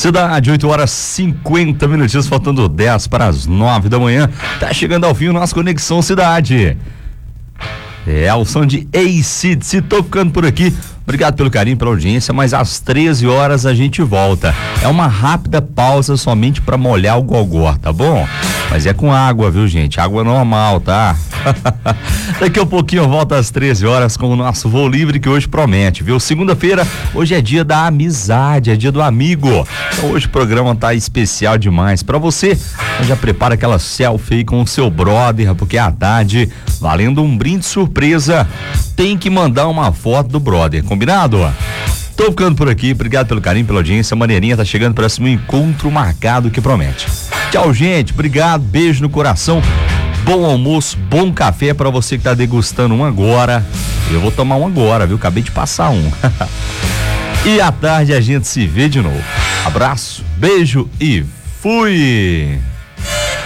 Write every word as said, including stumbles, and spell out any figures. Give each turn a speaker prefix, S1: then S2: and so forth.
S1: Cidade, oito horas cinquenta minutinhos, faltando dez para as nove da manhã. Tá chegando ao fim o nosso Conexão Cidade. É, o som de A C D C, tô ficando por aqui. Obrigado pelo carinho, pela audiência, mas às treze horas a gente volta. É uma rápida pausa somente para molhar o gogó, tá bom? Mas é com água, viu, gente? Água normal, tá? Daqui a pouquinho eu volto às treze horas com o nosso Voo Livre, que hoje promete, viu? Segunda-feira, hoje é dia da amizade, é dia do amigo. Então hoje o programa tá especial demais pra você. Então já prepara aquela selfie aí com o seu brother, porque à tarde, valendo um brinde surpresa, tem que mandar uma foto do brother, combinado? Tô ficando por aqui, obrigado pelo carinho, pela audiência. A Maneirinha tá chegando para um encontro marcado que promete. Tchau, gente, obrigado, beijo no coração. Bom almoço, bom café para você que tá degustando um agora. Eu vou tomar um agora, viu? Acabei de passar um. E à tarde a gente se vê de novo. Abraço, beijo e fui!